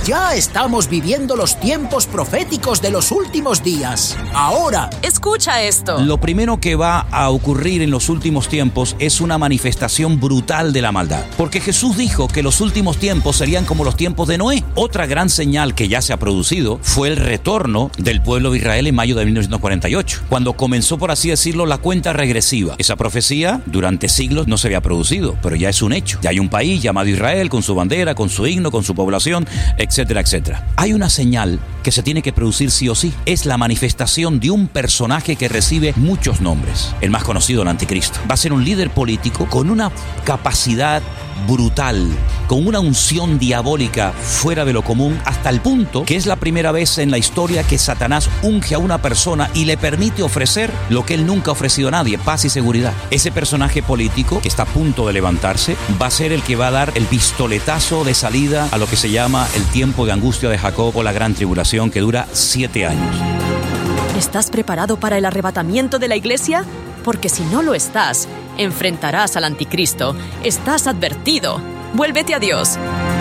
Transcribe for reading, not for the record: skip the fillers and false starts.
Ya estamos viviendo los tiempos proféticos de los últimos días. Ahora, escucha esto. Lo primero que va a ocurrir en los últimos tiempos es una manifestación brutal de la maldad. Porque Jesús dijo que los últimos tiempos serían como los tiempos de Noé. Otra gran señal que ya se ha producido fue el retorno del pueblo de Israel en mayo de 1948, cuando comenzó, por así decirlo, la cuenta regresiva. Esa profecía durante siglos no se había producido, pero ya es un hecho. Ya hay un país llamado Israel con su bandera, con su himno, con su población, etcétera, etcétera. Hay una señal que se tiene que producir sí o sí. Es la manifestación de un personaje que recibe muchos nombres. El más conocido, el anticristo. Va a ser un líder político con una capacidad brutal, con una unción diabólica fuera de lo común, hasta el punto que es la primera vez en la historia que Satanás unge a una persona y le permite ofrecer lo que él nunca ha ofrecido a nadie: paz y seguridad. Ese personaje político que está a punto de levantarse va a ser el que va a dar el pistoletazo de salida a lo que se llama el tiempo de angustia de Jacob o la gran tribulación, que dura 7 años. ¿Estás preparado para el arrebatamiento de la iglesia? Porque si no lo estás, enfrentarás al anticristo. Estás advertido. Vuélvete a Dios.